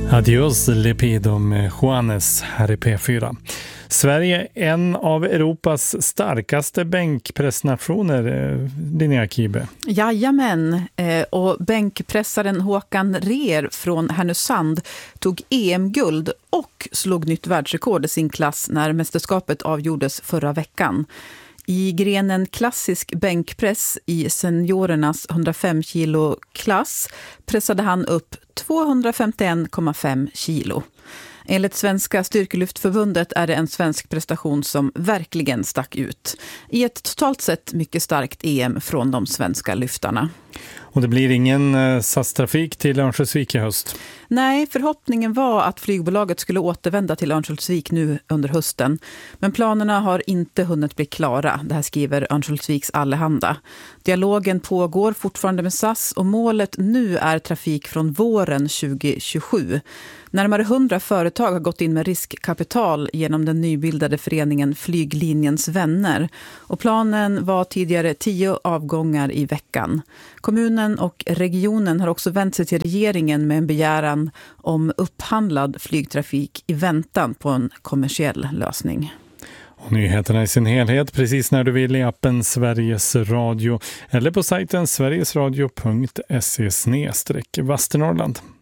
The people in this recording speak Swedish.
Adios Lepido med Juanes här i P4. Sverige är en av Europas starkaste bänkpressnationer, Linnea Kibe. Jajamän, och bänkpressaren Håkan Reer från Härnösand tog EM-guld och slog nytt världsrekord i sin klass när mästerskapet avgjordes förra veckan. I grenen klassisk bänkpress i seniorernas 105 kilo klass pressade han upp 251,5 kilo. Enligt Svenska styrkelyftförbundet är det en svensk prestation som verkligen stack ut i ett totalt sett mycket starkt EM från de svenska lyftarna. Och det blir ingen SAS-trafik till Örnsköldsvik i höst? Nej, förhoppningen var att flygbolaget skulle återvända till Örnsköldsvik nu under hösten. Men planerna har inte hunnit bli klara, det här skriver Örnsköldsviks Allehanda. Dialogen pågår fortfarande med SAS och målet nu är trafik från våren 2027. Närmare 100 företag har gått in med riskkapital genom den nybildade föreningen Flyglinjens vänner. Och planen var tidigare 10 avgångar i veckan. Kommunen och regionen har också vänt sig till regeringen med en begäran om upphandlad flygtrafik i väntan på en kommersiell lösning. Och nyheterna i sin helhet precis när du vill i appen Sveriges Radio eller på sajten sverigesradio.se/Västernorrland.